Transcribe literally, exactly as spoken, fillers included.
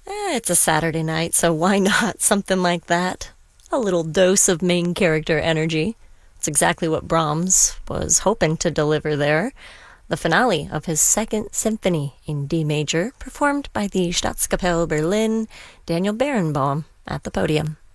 Eh, it's a Saturday night, so why not something like that? A little dose of main character energy. It's exactly what Brahms was hoping to deliver there. The finale of his Second Symphony in D major, performed by the Staatskapelle Berlin, Daniel Barenboim, at the podium.